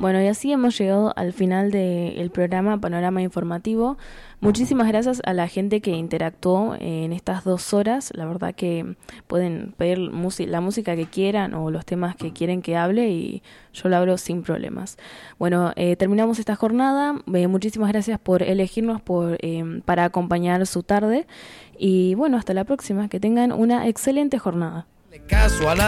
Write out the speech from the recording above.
Bueno, y así hemos llegado al final del programa Panorama Informativo. Muchísimas gracias a la gente que interactuó en estas 2 horas. La verdad que pueden pedir la música que quieran o los temas que quieren que hable y yo lo abro sin problemas. Bueno, terminamos esta jornada. Muchísimas gracias por elegirnos para acompañar su tarde. Y bueno, hasta la próxima. Que tengan una excelente jornada.